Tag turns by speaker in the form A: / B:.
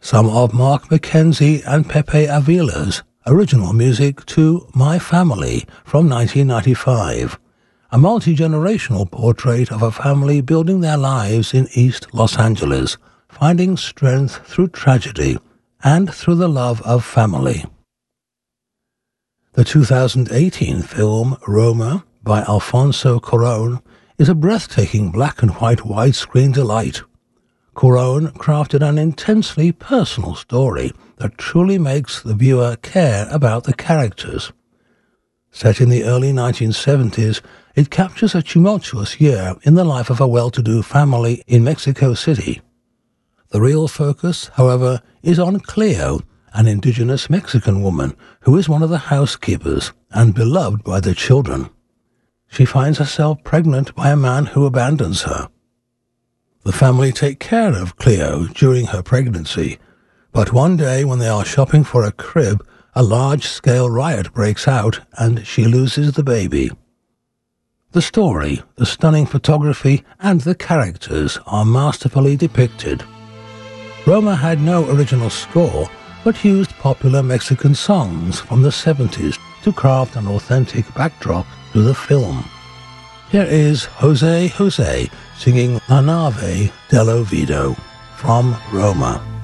A: some of Mark McKenzie and Pepe Avila's original music to My Family from 1995, a multi-generational portrait of a family building their lives in East Los Angeles, finding strength through tragedy and through the love of family. The 2018 film Roma by Alfonso Cuarón is a breathtaking black and white widescreen delight. Cuarón crafted an intensely personal story that truly makes the viewer care about the characters. Set in the early 1970s, it captures a tumultuous year in the life of a well-to-do family in Mexico City. The real focus, however, is on Cleo, an indigenous Mexican woman who is one of the housekeepers and beloved by the children. She finds herself pregnant by a man who abandons her. The family take care of Cleo during her pregnancy, but one day when they are shopping for a crib, a large-scale riot breaks out and she loses the baby. The story, the stunning photography, and the characters are masterfully depicted. Roma had no original score, but used popular Mexican songs from the 70s to craft an authentic backdrop to the film. Here is Jose Jose singing La Nave del Olvido from Roma.